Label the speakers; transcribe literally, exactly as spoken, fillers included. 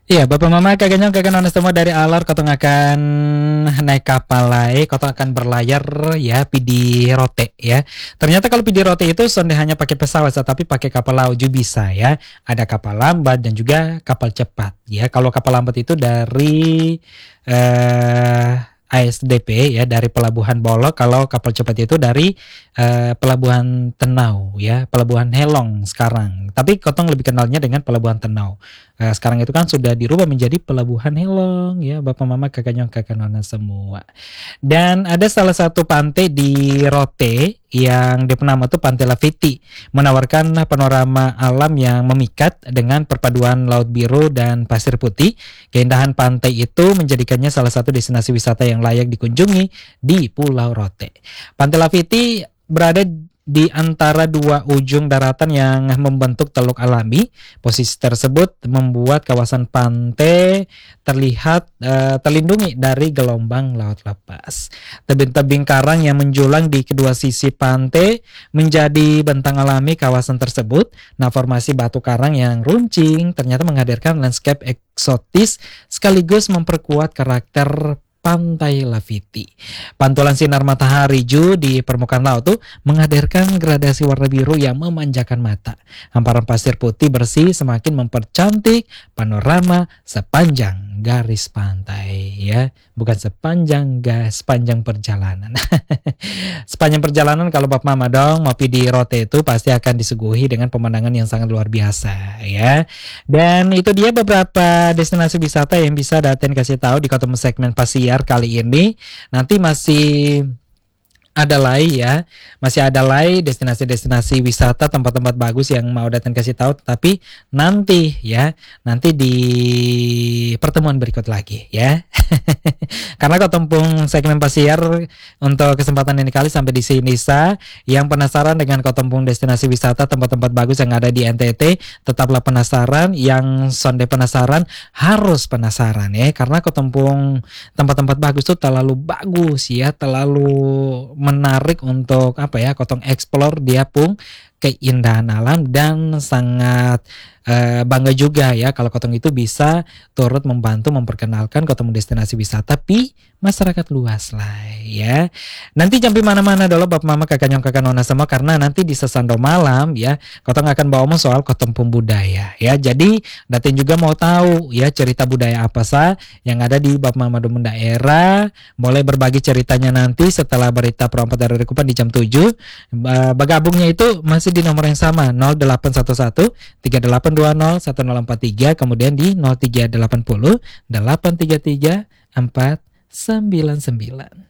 Speaker 1: Iya, Bapak Mama kakaknya kakak nona semua dari Alor kotong akan naik kapal lai, kotong akan berlayar ya pidi rote ya. Ternyata kalau pidi rote itu sonde hanya pakai pesawat tetapi pakai kapal laut juga bisa ya. Ada kapal lambat dan juga kapal cepat ya. Kalau kapal lambat itu dari eh A S D P ya, dari Pelabuhan Bolok. Kalau kapal cepat itu dari uh, Pelabuhan Tenau ya, Pelabuhan Helong sekarang. Tapi Kotong lebih kenalnya dengan Pelabuhan Tenau. Uh, sekarang itu kan sudah dirubah menjadi Pelabuhan Helong ya, Bapak Mama kakak nyong kakak nona semua. Dan ada salah satu pantai di Rote yang dipenama itu Pantai Lafiti, menawarkan panorama alam yang memikat dengan perpaduan laut biru dan pasir putih. Keindahan pantai itu menjadikannya salah satu destinasi wisata yang layak dikunjungi di Pulau Rote. Pantai Lafiti berada di antara dua ujung daratan yang membentuk teluk alami. Posisi tersebut membuat kawasan pantai terlihat uh, terlindungi dari gelombang laut lepas. Tebing-tebing karang yang menjulang di kedua sisi pantai menjadi bentang alami kawasan tersebut. Nah, formasi batu karang yang runcing ternyata menghadirkan landscape eksotis sekaligus memperkuat karakter Pantai Lafiti. Pantulan sinar matahari ju di permukaan laut tuh menghadirkan gradasi warna biru yang memanjakan mata. Hamparan pasir putih bersih semakin mempercantik panorama sepanjang garis pantai ya, bukan sepanjang gas, sepanjang perjalanan. Sepanjang perjalanan kalau Bapak Mama dong mau di Rote itu pasti akan disuguhi dengan pemandangan yang sangat luar biasa ya. Dan itu dia beberapa destinasi wisata yang bisa Daten kasih tahu di Kotong segmen Pasiar kali ini. Nanti masih ada lagi ya, masih ada lagi destinasi-destinasi wisata, tempat-tempat bagus yang mau datang kasih tahu, tapi nanti ya, nanti di pertemuan berikut lagi ya. Karena Kotompung segmen Pasiar untuk kesempatan ini kali sampai di sini sa. Yang penasaran dengan Kotompung destinasi wisata, tempat-tempat bagus yang ada di N T T, tetaplah penasaran. Yang sonde penasaran harus penasaran ya, karena Kotompung tempat-tempat bagus tuh terlalu bagus ya, terlalu menarik untuk apa ya, Kotong explore dia pun keindahan alam dan sangat uh, bangga juga ya kalau Kotong itu bisa turut membantu memperkenalkan Kotong destinasi wisata tapi masyarakat luas lah ya. Nanti jampi mana-mana dulu Bapak Mama kakak nyong kakak nona semua, karena nanti di Sesando Malam ya Kotong akan bawa mau soal Kotompung budaya ya. Jadi Datin juga mau tahu ya cerita budaya apa sah yang ada di Bapak Mama Domen daerah. Boleh berbagi ceritanya nanti setelah berita perompat dari Rekupan di jam tujuh. Uh, bergabungnya itu masih di nomor yang sama nol delapan satu satu tiga delapan dua nol satu nol empat tiga, kemudian di nol tiga delapan nol delapan tiga tiga empat sembilan sembilan.